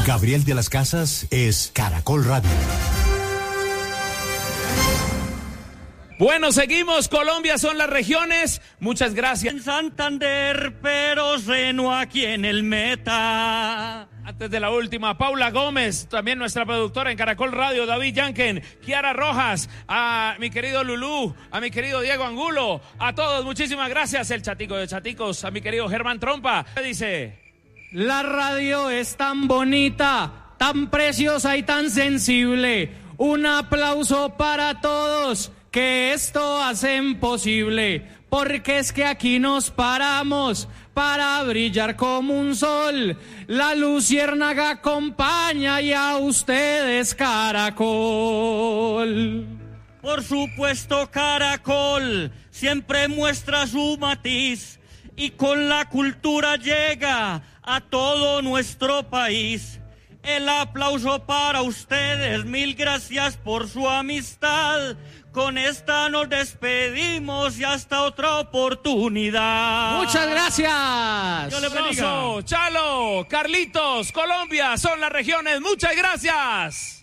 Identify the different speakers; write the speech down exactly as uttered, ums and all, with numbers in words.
Speaker 1: Gabriel de las Casas es Caracol Radio.
Speaker 2: Bueno, seguimos. Colombia son las regiones. Muchas gracias.
Speaker 3: En Santander, pero Reno aquí en el meta.
Speaker 2: Antes de la última, Paula Gómez, también nuestra productora en Caracol Radio, David Yanken, Kiara Rojas, a mi querido Lulú, a mi querido Diego Angulo, a todos, muchísimas gracias. El chatico de chaticos, a mi querido Germán Trompa. ¿Qué dice?
Speaker 4: La radio es tan bonita, tan preciosa y tan sensible. Un aplauso para todos que esto hacen posible, porque es que aquí nos paramos para brillar como un sol. La luciérnaga acompaña y a ustedes Caracol.
Speaker 3: Por supuesto Caracol siempre muestra su matiz y con la cultura llega a todo nuestro país. El aplauso para ustedes, mil gracias por su amistad. Con esta nos despedimos y hasta otra oportunidad.
Speaker 4: Muchas gracias.
Speaker 3: Dios le bendiga.
Speaker 2: Chalo, Carlitos, Colombia son las regiones. Muchas gracias.